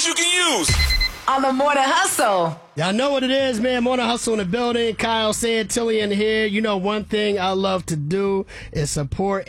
you can use on the Morning Hustle. Y'all know what it is, man. Morning Hustle in the building. Kyle Santillian here. You know, one thing I love to do is support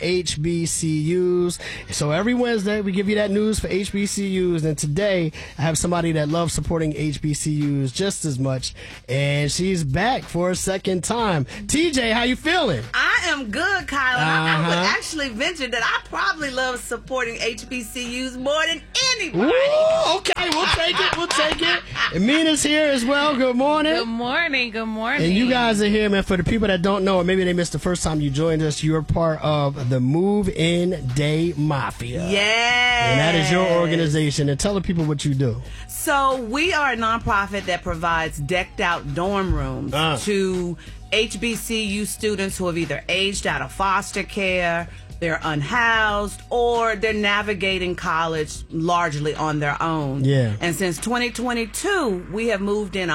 HBCUs. So every Wednesday, we give you that news for HBCUs. And today, I have somebody that loves supporting HBCUs just as much. And she's back for a second time. TJ, how you feeling? I am good, Kyle. I would actually venture that I probably love supporting HBCUs more than anybody. Ooh, okay, we'll take it. We'll take it. And Mina's here as well. Good morning. Good morning. Good morning. And you guys are here, man. For the people that don't know, or maybe they missed the first time you joined us, you're part of the Move-In Day Mafia. Yeah. And that is your organization. And tell the people what you do. So we are a nonprofit that provides decked out dorm rooms to HBCU students who have either aged out of foster care, they're unhoused, or they're navigating college largely on their own. Yeah. And since 2022, we have moved in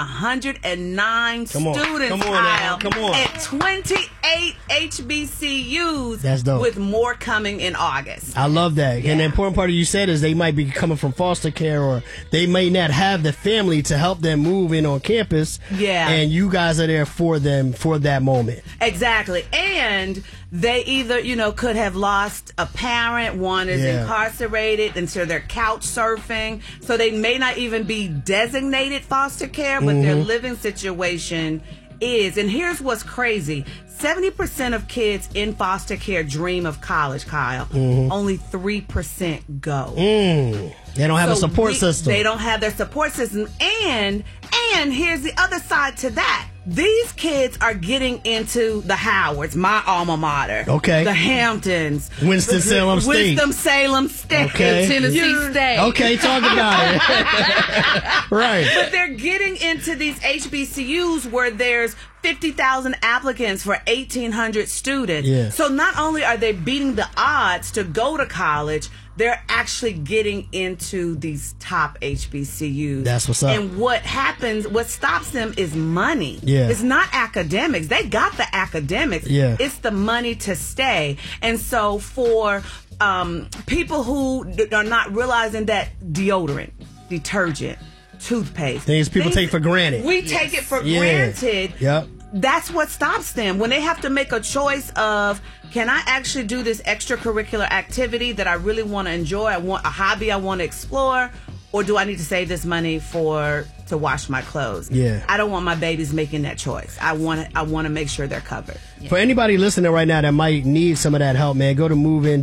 109 students, Kyle. Come on. at 28 HBCUs. That's dope. With more coming in August. I love that. Yeah. And the important part of you said is they might be coming from foster care, or they may not have the family to help them move in on campus. Yeah. And you guys are there for them for that moment. Exactly. And they either, could have lost a parent, one is incarcerated, and so they're couch surfing. So they may not even be designated foster care, but their living situation is. And here's what's crazy. 70% of kids in foster care dream of college, Kyle. Only 3% go. They don't have a support system. They don't have their support system. And here's the other side to that. These kids are getting into the Howards, my alma mater. Okay. The Hamptons. Winston-Salem State. Winston-Salem State. Okay. Tennessee State. Okay, talk about it. Right. But they're getting into these HBCUs where there's 50,000 applicants for 1,800 students. Yeah. So not only are they beating the odds to go to college, they're actually getting into these top HBCUs. That's what's up. And what stops them is money. Yeah. It's not academics. They got the academics. Yeah. It's the money to stay. And so for people who are not realizing that deodorant, detergent, toothpaste, things people take for granted. We take it for granted. Yep. That's what stops them when they have to make a choice of, can I actually do this extracurricular activity that I really want to enjoy? I want a hobby I want to explore, or do I need to save this money to wash my clothes? Yeah. I don't want my babies making that choice. I want to make sure they're covered. Yeah. For anybody listening right now that might need some of that help, man, go to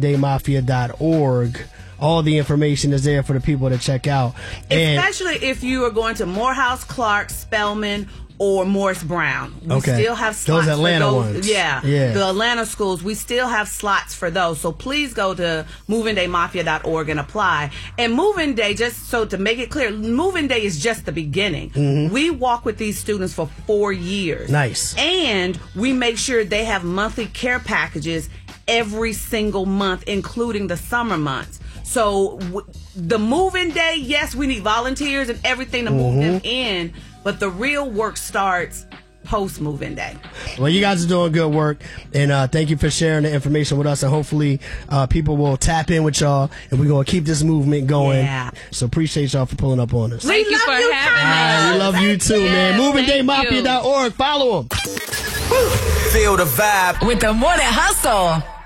moveindayMafia.org. All the information is there for the people to check out. Especially if you are going to Morehouse, Clark, Spelman, or Morris Brown. We still have slots those Atlanta for those. ones. Yeah. The Atlanta schools, we still have slots for those. So please go to moveindayMafia.org and apply. And Move-In Day, just so to make it clear, Move-In Day is just the beginning. We walk with these students for 4 years. Nice. And we make sure they have monthly care packages every single month, including the summer months. So the Move-In Day, yes, we need volunteers and everything to move them in, but the real work starts post Move-In Day. Well, you guys are doing good work, and thank you for sharing the information with us, and hopefully people will tap in with y'all, and we're going to keep this movement going. Yeah. So appreciate y'all for pulling up on us. Thank you for having us. We love you too, man. MoveInDayMafia.org. Follow them. Feel the vibe With the Morning Hustle.